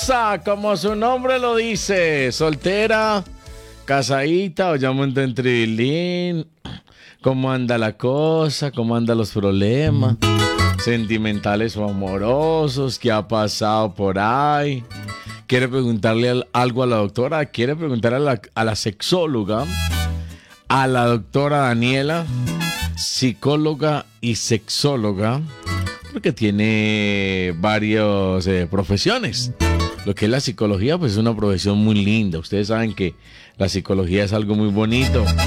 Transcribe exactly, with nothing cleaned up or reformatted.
Rosa, como su nombre lo dice, soltera, casadita o ya monta en trilín. ¿Cómo anda la cosa? ¿Cómo andan los problemas? Sentimentales o amorosos, ¿qué ha pasado por ahí? ¿Quiere preguntarle al- algo a la doctora? ¿Quiere preguntar a la, a la sexóloga? A la doctora Daniela, psicóloga y sexóloga, porque tiene varias eh, profesiones. Lo que es la psicología, pues es una profesión muy linda. Ustedes saben que la psicología es algo muy bonito.